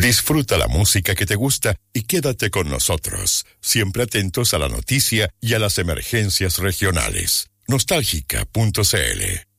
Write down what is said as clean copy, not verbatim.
Disfruta la música que te gusta y quédate con nosotros, siempre atentos a la noticia y a las emergencias regionales. Nostálgica.cl